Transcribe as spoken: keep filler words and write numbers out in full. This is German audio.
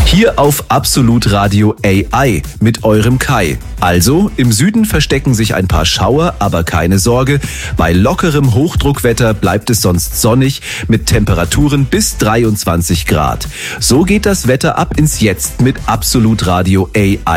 Hier auf Absolut Radio A I mit eurem Kai. Also, im Süden verstecken sich ein paar Schauer, aber keine Sorge. Bei lockerem Hochdruckwetter bleibt es sonst sonnig mit Temperaturen bis dreiundzwanzig Grad. So geht das Wetter ab ins Jetzt mit Absolut Radio A